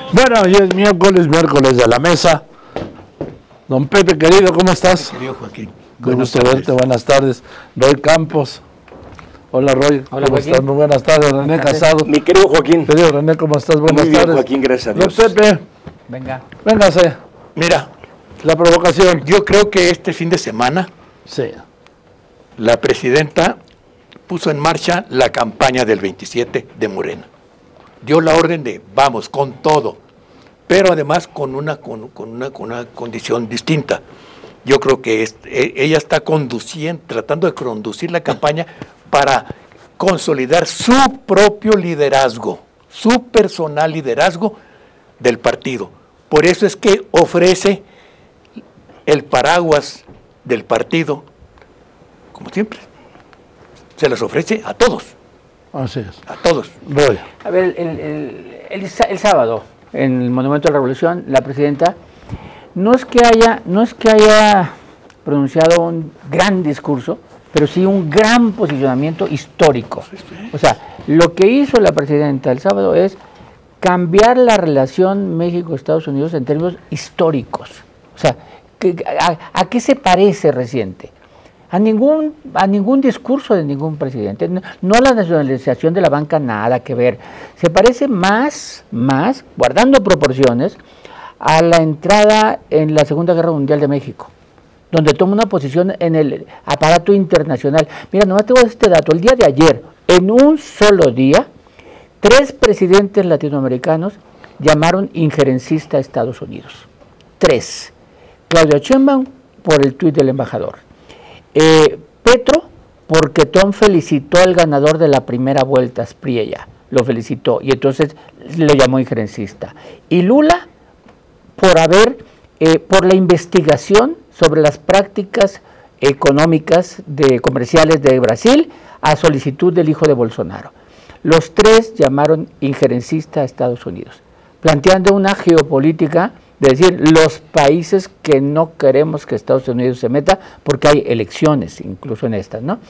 Bueno, hoy es miércoles de la mesa. Don Pepe, querido, ¿cómo estás? Querido Joaquín. Me gusta verte, buenas tardes. Roy Campos. Hola, Roy. Hola, ¿Cómo Joaquín. estás? Muy buenas tardes. René Casado. Mi querido Joaquín. Querido René, ¿cómo estás? Buenas Muy bien, tardes. Joaquín, gracias a Don Dios. Pepe, Venga. véngase. Mira, La provocación. yo creo que este fin de semana Sí. la presidenta puso en marcha la campaña del 27 de Morena. Dio la orden de vamos con todo, pero además con una condición distinta. Yo creo que ella está tratando de conducir la campaña para consolidar su propio liderazgo, su personal liderazgo del partido. Por eso es que ofrece el paraguas del partido, como siempre. Se los ofrece a todos, Así es. a todos. Roy. A ver, el sábado, en el Monumento de la Revolución, la presidenta no es que haya pronunciado un gran discurso, pero sí un gran posicionamiento histórico. O sea, lo que hizo la presidenta el sábado es cambiar la relación México-Estados Unidos en términos históricos. O sea, ¿a qué se parece reciente? A ningún discurso de ningún presidente. No la nacionalización de la banca, nada que ver. Se parece más, guardando proporciones, a la entrada en la Segunda Guerra Mundial de México, donde toma una posición en el aparato internacional. Mira, nomás te voy a dar este dato. El día de ayer, en un solo día, 3 presidentes latinoamericanos llamaron injerencista a Estados Unidos. 3. Claudia Sheinbaum por el tuit del embajador. Petro, porque Trump felicitó al ganador de la primera vuelta, Spriella, lo felicitó y entonces le llamó injerencista. Y Lula, por la investigación sobre las prácticas económicas comerciales de Brasil a solicitud del hijo de Bolsonaro. Los 3 llamaron injerencista a Estados Unidos, planteando una geopolítica de decir los países que no queremos que Estados Unidos se meta porque hay elecciones incluso en estas, ¿no?